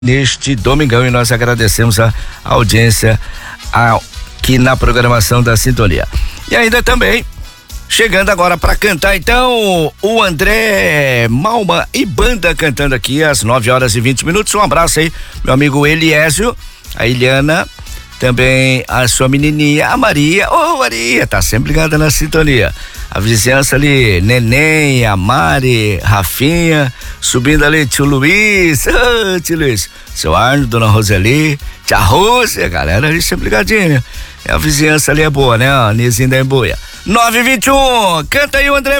neste domingão, e nós agradecemos a audiência aqui na programação da Sintonia. E ainda também chegando agora para cantar, então, o André Malma e banda cantando aqui às 9h20. Um abraço aí, meu amigo Eliésio, a Eliana, também a sua menininha, a Maria. Ô, Maria, tá sempre ligada na Sintonia. A vizinhança ali, Neném, a Mari, Rafinha, subindo ali, tio Luiz, tio Luiz, seu Arno, dona Roseli, tia Rose, a galera ali sempre ligadinha. A vizinhança ali é boa, né? A Nizinha da Emboia. 9h21, canta aí o André